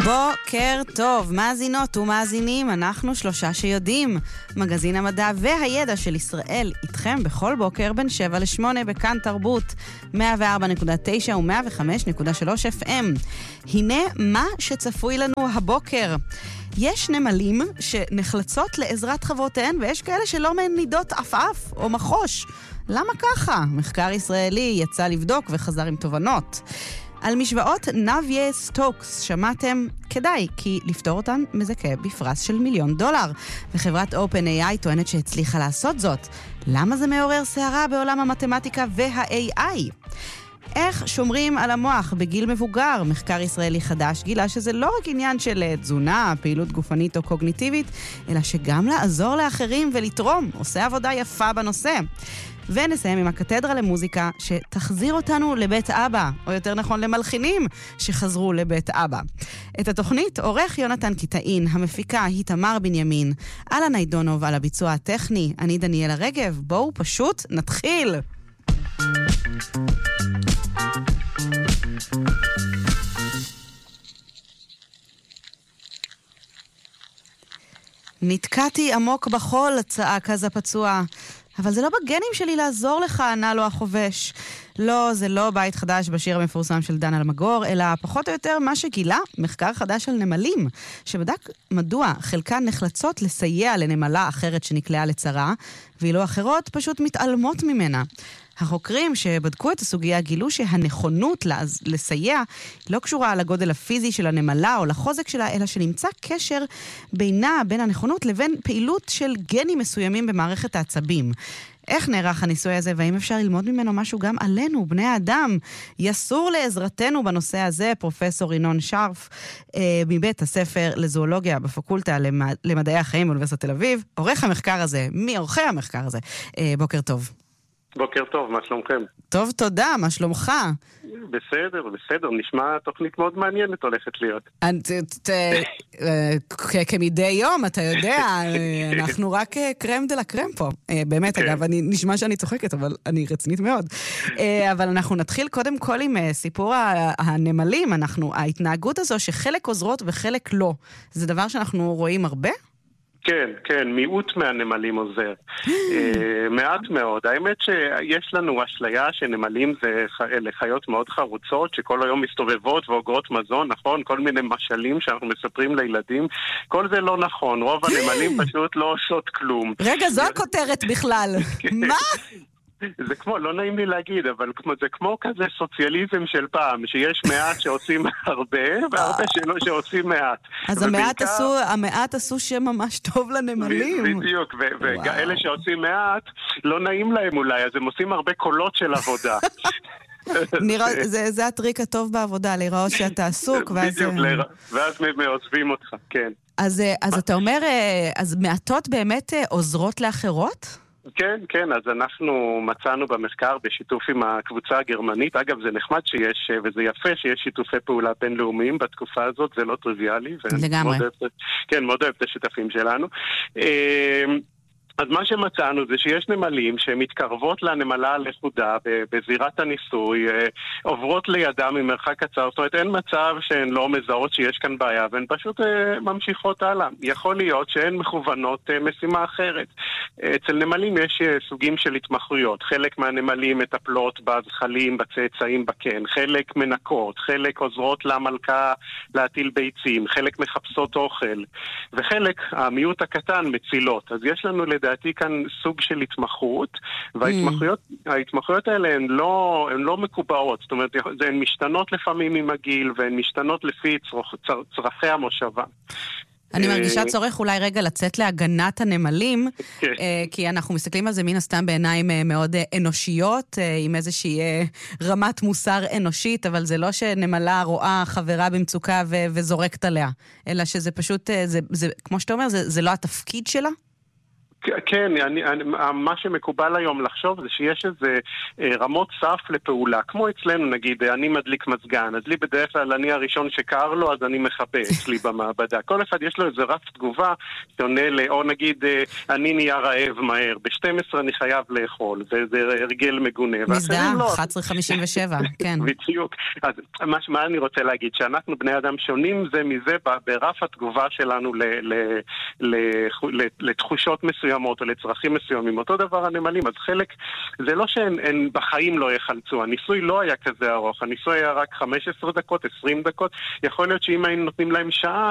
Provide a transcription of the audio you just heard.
בוקר טוב, מאזינות ומאזינים, אנחנו שלושה שיודעים. מגזין המדע והידע של ישראל איתכם בכל בוקר בין 7 ל-8 בכאן תרבות 104.9 ו-105.3 FM. הנה מה שצפוי לנו הבוקר. יש נמלים שנחלצות לעזרת חברותיהן ויש כאלה שלא מנידות עפעף או מחוש. למה ככה? מחקר ישראלי יצא לבדוק וחזר עם תובנות. על משוואות נביה סטוקס שמעתם? כדאי, כי לפתור אותן מזכה בפרס של $1,000,000. וחברת OpenAI טוענת שהצליחה לעשות זאת. למה זה מעורר סערה בעולם המתמטיקה וה-AI? איך שומרים על המוח בגיל מבוגר? מחקר ישראלי חדש גילה שזה לא רק עניין של תזונה, פעילות גופנית או קוגניטיבית, אלא שגם לעזור לאחרים ולתרום. עושה עבודה יפה בנושא. ונסיים עם הקתדרה למוזיקה שתחזיר אותנו לבית אבא, או יותר נכון למלחינים שחזרו לבית אבא. את התוכנית עורך יונתן קיטאין, המפיקה היא תמר בנימין, אלנה עידונוב על הביצוע הטכני, אני דניאלה רגב. בואו פשוט נתחיל. נתקעתי עמוק בחול, צעק אז הפצוע. אבל זה לא בגנים שלי לעזור לך, ענה לו החובש. לא, זה לא בית חדש בשיר המפורסם של דן אלמגור, אלא פחות או יותר מה שגילה, מחקר חדש על נמלים, שבדק מדוע חלקן נחלצות לסייע לנמלה אחרת שנקלעה לצרה, ואילו אחרות פשוט מתעלמות ממנה. החוקרים שבדקו את הסוגיה גילו שהנכונות לסייע לא קשורה לגודל הפיזי של הנמלה או לחוזק שלה, אלא שנמצא קשר בין הנכונות לבין פעילות של גנים מסוימים במערכת העצבים. איך נערך הניסוי הזה, והאם אפשר ללמוד ממנו משהו גם עלינו, בני האדם? יסור לעזרתנו בנושא הזה פרופסור ינון שרף, מבית הספר לזואולוגיה בפקולטה למדעי החיים באוניברסיטת תל אביב, עורך המחקר הזה, מעורכי המחקר הזה. בוקר טוב. בוקר טוב, מה שלומכם? טוב, תודה, מה שלומך? בסדר, נשמע תוכנית מאוד מעניינת הולכת להיות. כמדי יום, אתה יודע, אנחנו רק קרם דה לה קרם פה. באמת, אגב, נשמע שאני צוחקת, אבל אני רצינית מאוד. אבל אנחנו נתחיל קודם כל עם סיפור הנמלים. ההתנהגות הזו שחלק עוזרות וחלק לא. זה דבר שאנחנו רואים הרבה? כן, מיעוט מהנמלים עוזר. מעט מאוד. האמת שיש לנו אשליה שנמלים זה לחיות מאוד חרוצות, שכל היום מסתובבות ואוגרות מזון, נכון? כל מיני משלים שאנחנו מספרים לילדים. כל זה לא נכון. רוב הנמלים פשוט לא עושות כלום. רגע, זו הכותרת בכלל. מה? זה כמו, לא נעים לי להגיד, אבל זה כמו כזה סוציאליזם של פעם, שיש מעט שעושים הרבה, והרבה שעושים מעט. אז המעט עשו שם ממש טוב לנמלים. בדיוק, ואלה שעושים מעט, לא נעים להם אולי, אז הם עושים הרבה קולות של עבודה. זה הטריק הטוב בעבודה, להיראות שאתה עסוק, ואז מעוזבים אותך, כן. אז אתה אומר, אז מעטות באמת עוזרות לאחרות? כן, אז אנחנו מצאנו במחקר בשיתוף עם הקבוצה הגרמנית, אגב זה נחמד שיש, וזה יפה שיש שיתופי פעולה בינלאומיים בתקופה הזאת, זה לא טריוויאלי. לגמרי. כן, מאוד אוהב את השותפים שלנו. אז מה שמצאנו זה שיש נמלים שמתקרבות לנמלה הלכודה בזירת הניסוי, עוברות לידה ממרחק קצר, זאת אומרת אין מצב שהן לא מזהות שיש כאן בעיה והן פשוט ממשיכות הלאה. יכול להיות שהן מכוונות משימה אחרת. אצל נמלים יש סוגים של התמחויות, חלק מהנמלים מטפלות בזחלים, בצאצאים בקן, חלק מנקות, חלק עוזרות למלכה להטיל ביצים, חלק מחפשות אוכל, וחלק, המיעוט הקטן, מצילות. אז יש לנו לדעתי כאן סוג של התמחות, וההתמחויות האלה הן לא מקובעות, זאת אומרת, הן משתנות לפעמים עם הגיל, והן משתנות לפי צרכי המושבה. אני מרגישה צורך אולי רגע לצאת להגנת הנמלים, כי אנחנו מסתכלים על זה מן הסתם בעיניים מאוד אנושיות, עם איזושהי רמת מוסר אנושית, אבל זה לא שנמלה רואה חברה במצוקה וזורקת עליה, אלא שזה פשוט, כמו שאתה אומר, זה לא התפקיד שלה? כן, מה שמקובל היום לחשוב זה שיש איזה רמות סף לפעולה, כמו אצלנו נגיד, אני מדליק מזגן, אז לי בדרך כלל אני הראשון שקר לו, אז אני מחפה אצלי במעבדה. כל אחד יש לו איזה רף תגובה שעונה או נגיד, אני נהיה רעב מהר, ב-12 אני חייב לאכול, זה הרגל מגונה. מזדהה, 11:57, כן. בדיוק. אז מה אני רוצה להגיד, שאנחנו בני אדם שונים זה מזה ברף התגובה שלנו לתחושות מסוימות או לצרכים מסוימים. אותו דבר הנמלים, אז חלק, זה לא שהן בחיים לא יחלצו, הניסוי לא היה כזה ארוך, הניסוי היה רק 15 דקות, 20 דקות, יכול להיות שאם היינו נותנים להם שעה,